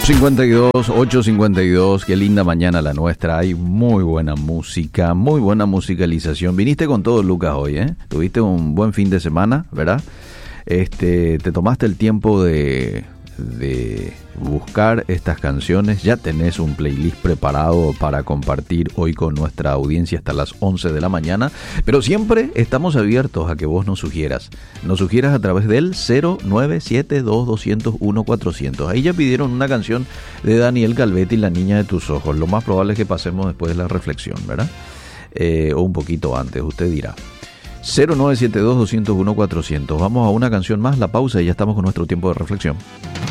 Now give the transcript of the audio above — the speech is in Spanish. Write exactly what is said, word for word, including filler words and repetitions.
cincuenta y dos, ocho cincuenta y dos, qué linda mañana la nuestra. Hay muy buena música, muy buena musicalización. Viniste con todo, Lucas, hoy, ¿eh? Tuviste un buen fin de semana, ¿verdad? Este, te tomaste el tiempo de, de buscar estas canciones. Ya tenés un playlist preparado para compartir hoy con nuestra audiencia hasta las once de la mañana. Pero siempre estamos abiertos a que vos nos sugieras. Nos sugieras a través del cero nueve siete dos, dos cero uno, cuatrocientos. Ahí ya pidieron una canción de Daniel Calvetti, La niña de tus ojos. Lo más probable es que pasemos después de la reflexión, ¿verdad? Eh, o un poquito antes, usted dirá. cero nueve siete dos, dos cero uno, cuatrocientos. Vamos a una canción más, la pausa, y ya estamos con nuestro tiempo de reflexión.